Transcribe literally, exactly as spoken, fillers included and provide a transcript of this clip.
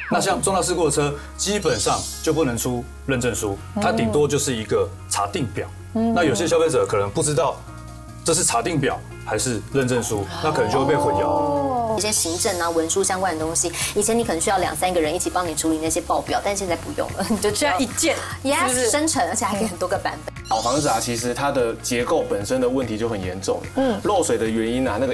那像重大事故的车，基本上就不能出认证书，它顶多就是一个查定表。那有些消费者可能不知道这是查定表还是认证书，那可能就会被混淆。 一些行政啊、文书相关的东西，以前你可能需要两三个人一起帮你处理那些报表，但现在不用了，你就现在一键 ，yes， 生成，而且还可以很多个版本。 老房子啊，其实它的结构本身的问题就很严重。嗯，漏水的原因啊，那个